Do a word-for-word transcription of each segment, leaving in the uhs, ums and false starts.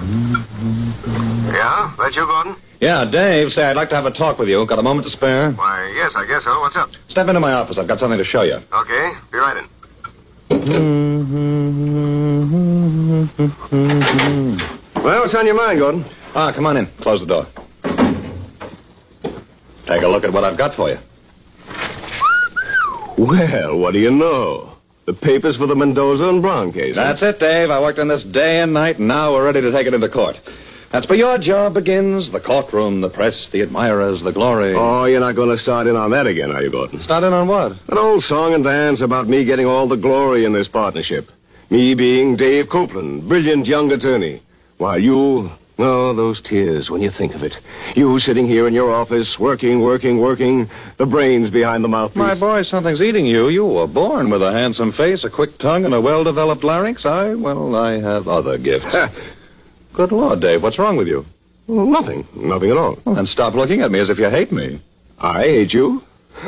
Yeah? That you, Gordon? Yeah, Dave, say I'd like to have a talk with you. Got a moment to spare? Why, yes, I guess so. What's up? Step into my office. I've got something to show you. Okay, be right in. Well, what's on your mind, Gordon? Ah, come on in. Close the door. Take a look at what I've got for you. Well, what do you know? The papers for the Mendoza and Brown case. That's it, Dave. I worked on this day and night, and now we're ready to take it into court. That's where your job begins. The courtroom, the press, the admirers, the glory. Oh, you're not going to start in on that again, are you, Gordon? Start in on what? That old song and dance about me getting all the glory in this partnership. Me being Dave Copeland, brilliant young attorney. While you... Oh, those tears when you think of it. You sitting here in your office, working, working, working, the brains behind the mouthpiece. My boy, something's eating you. You were born with a handsome face, a quick tongue, and a well-developed larynx. I, well, I have other gifts. Good Lord, Dave, what's wrong with you? Well, nothing. Nothing at all. Well, then stop looking at me as if you hate me. I hate you?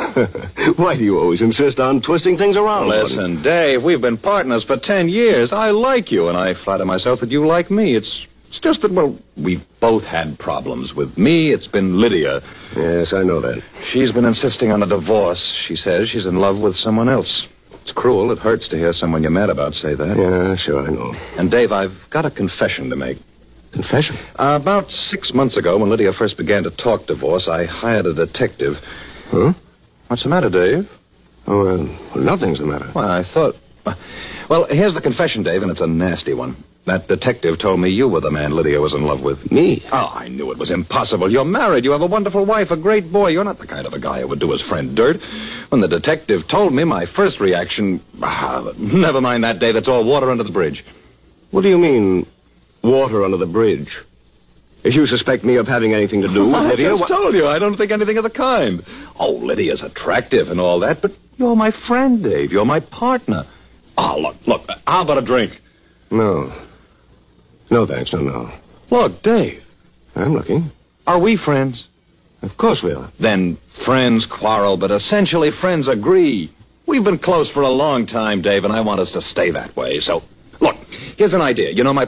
Why do you always insist on twisting things around? Listen, Gordon? Dave, we've been partners for ten years. I like you, and I flatter myself that you like me. It's... It's just that, well, we've both had problems. With me, it's been Lydia. Yes, I know that. She's been insisting on a divorce. She says she's in love with someone else. It's cruel. It hurts to hear someone you're mad about say that. Yeah, sure, I know. And, Dave, I've got a confession to make. Confession? Uh, about six months ago, when Lydia first began to talk divorce, I hired a detective. Huh? What's the matter, Dave? Oh, uh, well, nothing's the matter. Well, I thought... Well, here's the confession, Dave, and it's a nasty one. That detective told me you were the man Lydia was in love with. Me? Oh, I knew it was impossible. You're married. You have a wonderful wife, a great boy. You're not the kind of a guy who would do his friend dirt. When the detective told me, my first reaction... Ah, never mind that, Dave. It's all water under the bridge. What do you mean, water under the bridge? If you suspect me of having anything to do with I Lydia... just told you. I don't think anything of the kind. Oh, Lydia's attractive and all that, but you're my friend, Dave. You're my partner. Oh, look, look. How about a drink? No. No, thanks. No, no. Look, Dave. I'm looking. Are we friends? Of course we are. Then friends quarrel, but essentially friends agree. We've been close for a long time, Dave, and I want us to stay that way. So, look, here's an idea. You know my